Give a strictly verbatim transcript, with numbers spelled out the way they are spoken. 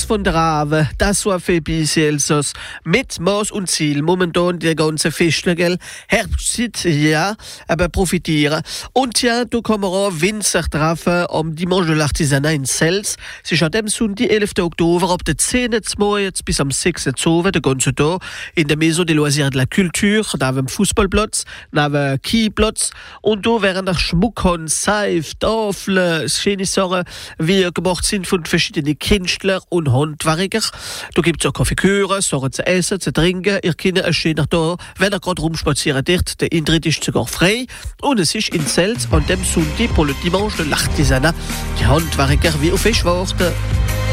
Max von der Raven, das war für B C Elsass. Mit Maß und Ziel. Momentan die ganze Feste, gell? Herbstzeit, ja, aber profitieren. Und ja, da kann man auch Winzer treffen am Dimanche de l'Artisanat in Sels. Es ist an dem Sonntag, elften Oktober, ab der zehnten morgens bis am sechsten Oktober, der ganze Tag, in der Maison des Loisirs de la Culture, neben dem Fußballplatz, neben dem Kieplatz. Und da werden auch Schmuckhand, Seife, Tafeln, schöne Sachen, wie gemacht sind von verschiedenen Künstlern und Handwerker. Da gibt es auch Kaffeeküre, Sachen zu essen, zu trinken. Ihr könnt ein schöner Tag, wenn ihr gerade rumspazieren dürft. Der Eintritt ist sogar frei. Und es ist in Sels an dem Sonntag pour le Dimanche de l'Artisanat. Die Handwerker wie auf Fischwarten.